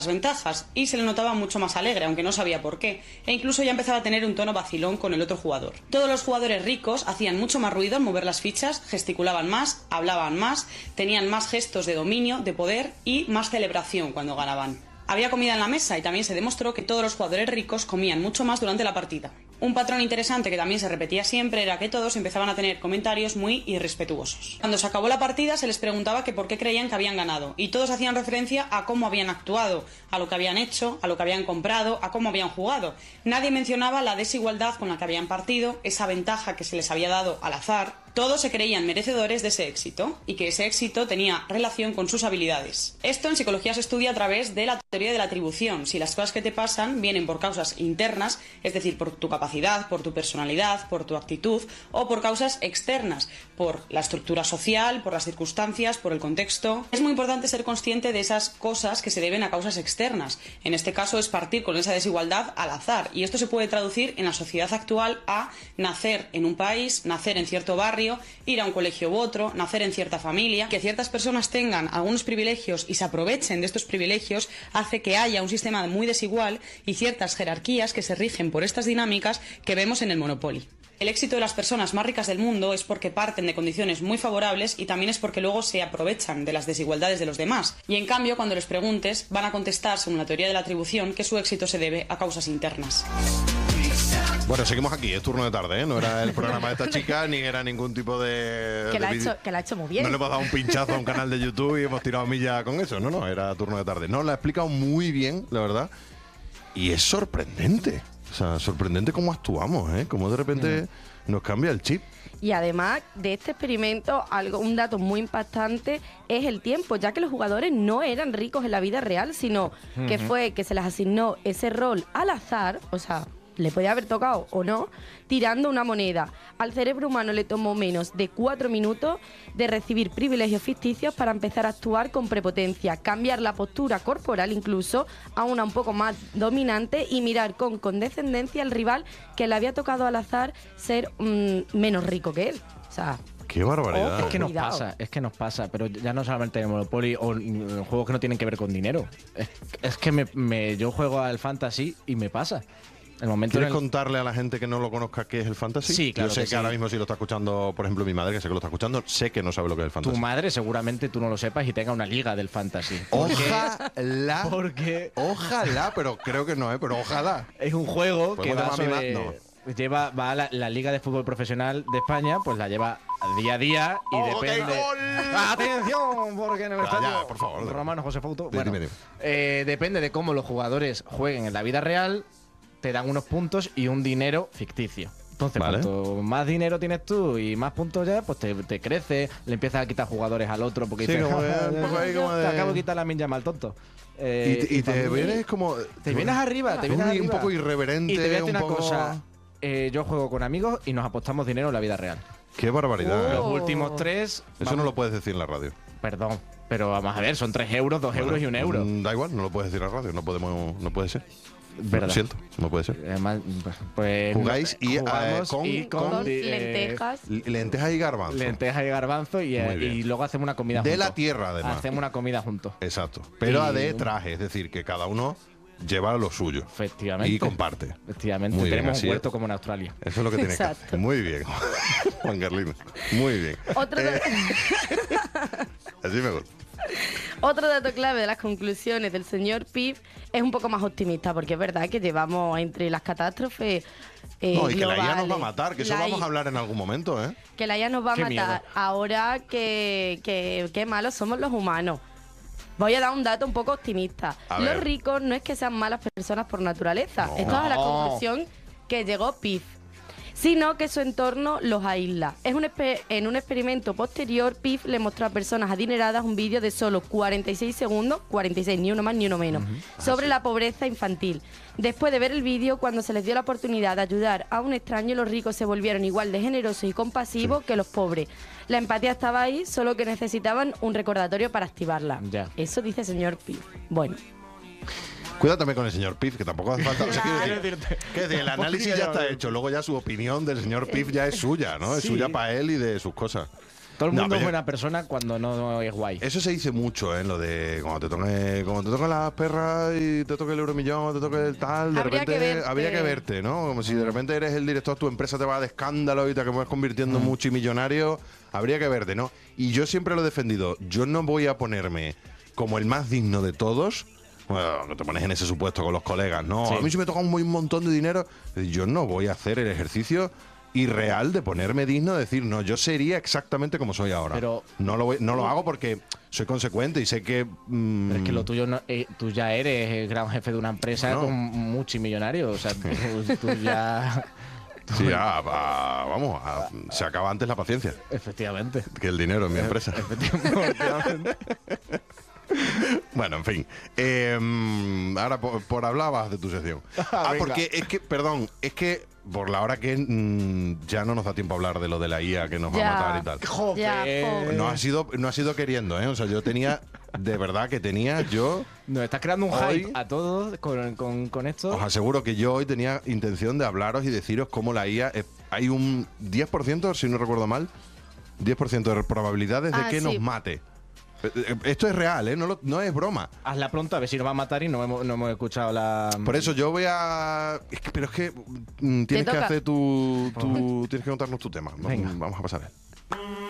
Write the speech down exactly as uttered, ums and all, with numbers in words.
ventajas y se le notaba mucho más alegre, aunque no sabía por qué, e incluso ya empezaba a tener un tono vacilón con el otro jugador. Todos los jugadores ricos hacían mucho más ruido al mover las fichas, gesticulaban más, hablaban más, tenían más gestos de dominio, de poder y más celebración cuando ganaban. Había comida en la mesa y también se demostró que todos los jugadores ricos comían mucho más durante la partida. Un patrón interesante que también se repetía siempre era que todos empezaban a tener comentarios muy irrespetuosos. Cuando se acabó la partida se les preguntaba que por qué creían que habían ganado y todos hacían referencia a cómo habían actuado, a lo que habían hecho, a lo que habían comprado, a cómo habían jugado. Nadie mencionaba la desigualdad con la que habían partido, esa ventaja que se les había dado al azar. Todos se creían merecedores de ese éxito y que ese éxito tenía relación con sus habilidades. Esto en psicología se estudia a través de la teoría de la atribución. Si las cosas que te pasan vienen por causas internas, es decir, por tu capacidad, por tu personalidad, por tu actitud, o por causas externas, por la estructura social, por las circunstancias, por el contexto. Es muy importante ser consciente de esas cosas que se deben a causas externas. En este caso es partir con esa desigualdad al azar. Y esto se puede traducir en la sociedad actual a nacer en un país, nacer en cierto barrio, ir a un colegio u otro, nacer en cierta familia. Que ciertas personas tengan algunos privilegios y se aprovechen de estos privilegios hace que haya un sistema muy desigual y ciertas jerarquías que se rigen por estas dinámicas que vemos en el Monopoly. El éxito de las personas más ricas del mundo es porque parten de condiciones muy favorables y también es porque luego se aprovechan de las desigualdades de los demás. Y en cambio, cuando les preguntes, van a contestar, según la teoría de la atribución, que su éxito se debe a causas internas. Bueno, seguimos aquí, es turno de tarde, ¿eh? No era el programa de esta chica, ni era ningún tipo de... Que, de la, ha vídeo. hecho, que la ha hecho muy bien. No le hemos dado un pinchazo a un canal de YouTube y hemos tirado milla con eso, no, no, era turno de tarde. No, la ha explicado muy bien, la verdad, y es sorprendente. O sea, sorprendente cómo actuamos, ¿eh? Cómo de repente mm. nos cambia el chip. Y además de este experimento, algo, un dato muy impactante es el tiempo, ya que los jugadores no eran ricos en la vida real, sino uh-huh. que fue que se les asignó ese rol al azar, o sea, le podía haber tocado o no, tirando una moneda. Al cerebro humano le tomó menos de cuatro minutos de recibir privilegios ficticios para empezar a actuar con prepotencia, cambiar la postura corporal incluso a una un poco más dominante y mirar con condescendencia al rival que le había tocado al azar ser mmm, menos rico que él. O sea... ¡Qué barbaridad! Es que nos pasa, es que nos pasa, pero ya no solamente en Monopoly o en juegos que no tienen que ver con dinero. Es, es que me, me, yo juego al Fantasy y me pasa. El momento ¿Quieres en el... contarle a la gente que no lo conozca qué es el fantasy? Sí, claro. Yo sé que, que sí. ahora mismo si lo está escuchando, por ejemplo, mi madre, que sé que lo está escuchando, sé que no sabe lo que es el fantasy. Tu madre seguramente tú no lo sepas y tenga una liga del fantasy. Ojalá. Porque... Ojalá, pero creo que no, ¿eh? Pero ojalá. Es un juego que va sobre... sobre... No. Lleva, va a la, la Liga de Fútbol Profesional de España, pues la lleva día a día y ¡Oh, depende... qué gol! ¡Atención! Porque en el ya, estadio... ya, por favor. Romano José Fouto. Dime, Bueno, dime, dime. Eh, depende de cómo los jugadores jueguen en la vida real, te dan unos puntos y un dinero ficticio. Entonces, vale. cuanto más dinero tienes tú y más puntos ya, pues te, te crece, le empiezas a quitar jugadores al otro porque sí, dices, como de, un poco ahí como de... te acabo de quitar la minja mal tonto. Eh, y, y, y te vienes como... Te vienes arriba, te vienes un, arriba. Un poco irreverente, y te voy a decir un una poco... cosa. Eh, yo juego con amigos y nos apostamos dinero en la vida real. ¡Qué barbaridad! Oh. Los últimos tres... Eso vamos. no lo puedes decir en la radio. Perdón, pero vamos a ver, son tres euros, dos bueno, euros y un euro. Da igual, no lo puedes decir en la radio, no podemos, no puede ser. Verdad. Lo siento, no puede ser. Además, pues jugáis y, eh, con, y con, con eh, lentejas. Lentejas y garbanzo. Lentejas y garbanzo y, eh, y luego hacemos una comida juntos. De la tierra, además. Hacemos una comida juntos. Exacto. Pero y... de traje, es decir, que cada uno lleva lo suyo. Efectivamente. Y comparte. Efectivamente. Muy Tenemos bien, un huerto es. como en Australia. Eso es lo que tienes que hacer. Muy bien. Juan Carlino. Muy bien. Otro eh, así me gusta. Otro dato clave de las conclusiones del señor Pif es un poco más optimista, porque es verdad que llevamos entre las catástrofes eh, no, y que globales, la I A nos va a matar, que eso la vamos a hablar en algún momento, ¿eh? Que la I A nos va a Qué matar. miedo. Ahora que, que, que malos somos los humanos. Voy a dar un dato un poco optimista. A los ver. ricos no es que sean malas personas por naturaleza. No. Esto es la No. conclusión que llegó Pif. Sino que su entorno los aísla. Es un en un experimento posterior, Pif le mostró a personas adineradas un vídeo de solo cuarenta y seis segundos, cuarenta y seis, ni uno más ni uno menos, uh-huh. sobre la pobreza infantil. Después de ver el vídeo, cuando se les dio la oportunidad de ayudar a un extraño, los ricos se volvieron igual de generosos y compasivos sí. que los pobres. La empatía estaba ahí, solo que necesitaban un recordatorio para activarla. Ya. Eso dice el señor Pif. Bueno. Cuidado también con el señor Pif, que tampoco hace falta... O sea, quiero decir, que decir, el análisis ya está hecho, luego ya su opinión del señor Pif ya es suya, ¿no? Es sí. suya para él y de sus cosas. Todo el No, mundo pero es yo- buena persona cuando no es guay. Eso se dice mucho, ¿eh? Lo de cuando te toque, cuando te toquen las perras y te toque el euromillón, te toque el tal, de Habría repente que verte. habría que verte, ¿no? Como si de repente eres el director, tu empresa te va de escándalo y te acabas convirtiendo en multimillonario, habría que verte, ¿no? Y yo siempre lo he defendido, yo no voy a ponerme como el más digno de todos. Bueno, no te pones en ese supuesto con los colegas, ¿no? Sí. A mí si me toca un, un montón de dinero, yo no voy a hacer el ejercicio irreal de ponerme digno, de decir, no, yo sería exactamente como soy ahora. Pero- no lo, voy- no lo hago porque soy consecuente y sé que... mm, Pero es que lo tuyo, no, eh, tú ya eres el gran jefe de una empresa No. con multimillonario. O sea, tú, tú ya... sí, ya, va- vamos, a- se acaba antes la paciencia Efectivamente. que el dinero en mi empresa. Efectivamente. Bueno, en fin. Eh, ahora, por, por hablabas de tu sección. Ah, Venga. porque es que, perdón, es que por la hora que mm, ya no nos da tiempo a hablar de lo de la I A que nos va Ya. a matar y tal. Joder. Ya, joder. No ha sido, no ha sido queriendo, ¿eh? O sea, yo tenía, de verdad que tenía, yo Nos estás creando un Hoy- hype a todos con, con, con esto. os aseguro que yo hoy tenía intención de hablaros y deciros cómo la I A, es- hay un diez por ciento, si no recuerdo mal, diez por ciento de probabilidades de Ah, que sí. nos mate. Eh, eh, Esto es real, ¿eh? No, lo- no es broma. Hazla pronto a ver si nos va a matar y no hemos, no hemos escuchado la... Por eso yo voy a... Es que, pero es que mm, tienes que toca. hacer tu, tu- Tienes que contarnos tu tema. Vamos, Venga. vamos a pasar.